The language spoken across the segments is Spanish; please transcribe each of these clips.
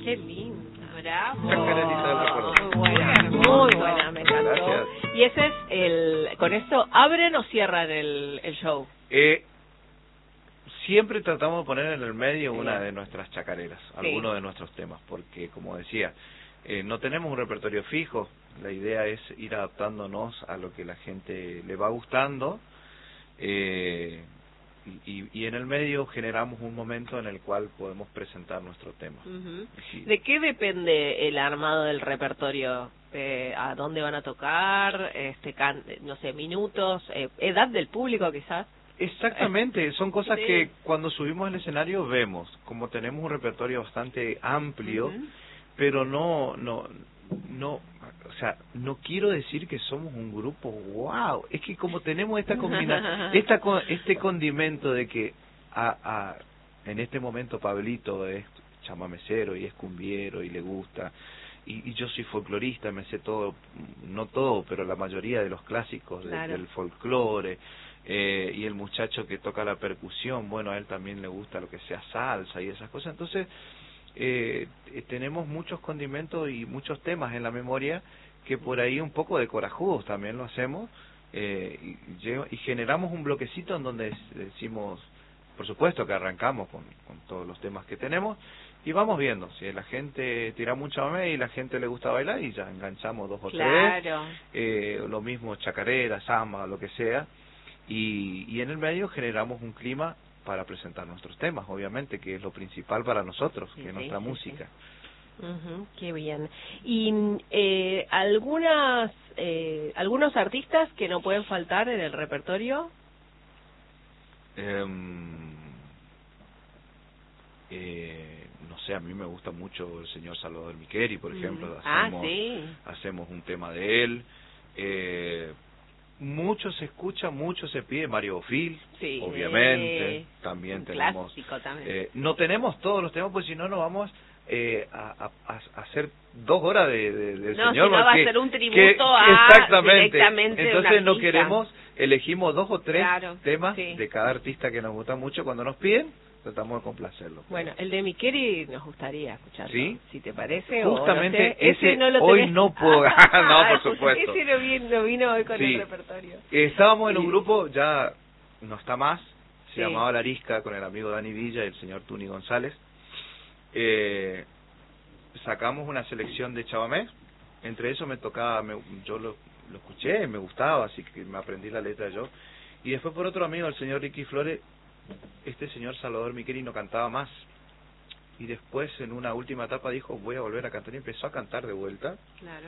Qué lindo. Bravo. Chacarerita del recuerdo. Muy buena, me encantó. Gracias. Y ese es con esto, ¿abren o cierran el show? Siempre tratamos de poner en el medio una Bien. de nuestras chacareras, Sí. alguno de nuestros temas, porque como decía, no tenemos un repertorio fijo, la idea es ir adaptándonos a lo que la gente le va gustando, y en el medio generamos un momento en el cual podemos presentar nuestro tema. Uh-huh. Sí. ¿De qué depende el armado del repertorio? ¿A dónde van a tocar? No sé, minutos, edad del público quizás. Exactamente, son cosas Sí. que cuando subimos al escenario vemos, como tenemos un repertorio bastante amplio, Uh-huh. pero no, o sea, no quiero decir que somos un grupo wow, es que como tenemos esta combinación, este condimento de que en este momento Pablito es chamamecero y es cumbiero y le gusta, y yo soy folclorista, me sé todo, no todo, pero la mayoría de los clásicos Claro. del folclore, y el muchacho que toca la percusión, bueno, a él también le gusta lo que sea salsa y esas cosas, entonces tenemos muchos condimentos y muchos temas en la memoria que por ahí un poco de corajudos también lo hacemos, y generamos un bloquecito en donde decimos, por supuesto que arrancamos con todos los temas que tenemos y vamos viendo si la gente tira mucho a mí y la gente le gusta bailar y ya enganchamos dos o Claro. tres, lo mismo chacarera, samba, lo que sea, y en el medio generamos un clima para presentar nuestros temas, obviamente, que es lo principal para nosotros, Sí, que es sí, nuestra sí, música. Sí. Uh-huh, qué bien. Y algunos artistas que no pueden faltar en el repertorio. No sé, a mí me gusta mucho el señor Salvador Micheli, por ejemplo, Sí. hacemos un tema de él. Mucho se escucha, mucho se pide Mario Bofil, Sí. obviamente, también Un tenemos, clásico también. no tenemos todos los temas, pues si no nos vamos a hacer 2 horas del No, señor, si no va a que- ser un tributo que- a exactamente. directamente un Entonces no artista. queremos, elegimos 2 o 3 Claro, temas sí. de cada artista que nos gusta mucho, cuando nos piden, tratamos de complacerlo. Bueno, el de Micheli nos gustaría escucharlo, ¿Sí? si te parece. Justamente o no sé, ese no lo hoy tenés. no puedo, no, por supuesto. Ese no vino hoy con Sí. el repertorio. Estábamos en un Sí. grupo, ya no está más, se Sí. llamaba La Arisca, con el amigo Dani Villa y el señor Tuni González. Sacamos una selección de chamamé, entre eso me tocaba, yo lo escuché, me gustaba, así que me aprendí la letra yo. Y después por otro amigo, el señor Ricky Flores, este señor Salvador Micheli no cantaba más. Y después en una última etapa dijo, voy a volver a cantar, y empezó a cantar de vuelta. Claro.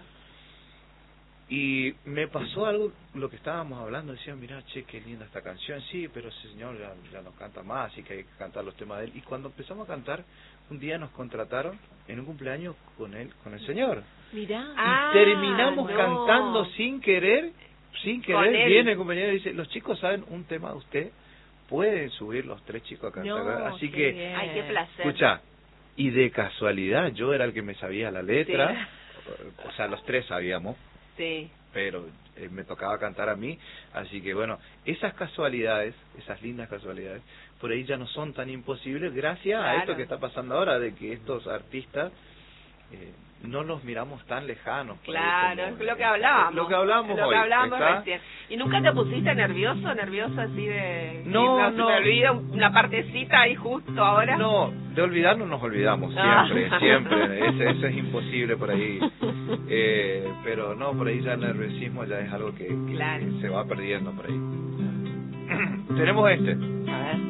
Y me pasó algo, lo que estábamos hablando, decían, mirá, che, qué linda esta canción, sí, pero ese señor ya no canta más, así que hay que cantar los temas de él. Y cuando empezamos a cantar, un día nos contrataron en un cumpleaños con el señor. Mirá. Y terminamos no. cantando sin querer, Con él. viene el compañero y dice, los chicos saben un tema de usted, pueden subir los 3 chicos a cantar, No, así qué que, bien. Ay, qué placer. escucha, y de casualidad, yo era el que me sabía la letra, o sea, los 3 sabíamos, Sí. pero me tocaba cantar a mí, así que bueno, esas casualidades, esas lindas casualidades, por ahí ya no son tan imposibles gracias a Claro. esto que está pasando ahora, de que estos artistas no los miramos tan lejanos. por ahí Claro, como- es lo que hablábamos. Lo que hablábamos Lo hoy, que hablábamos ¿está? recién. ¿Y nunca te pusiste nerviosa así de... No, se me olvida una partecita ahí justo ahora? No, de olvidarnos nos olvidamos siempre, Ah. siempre, eso es imposible por ahí, pero no, por ahí ya el nerviosismo ya es algo que Claro. se va perdiendo por ahí. Tenemos este. A ver.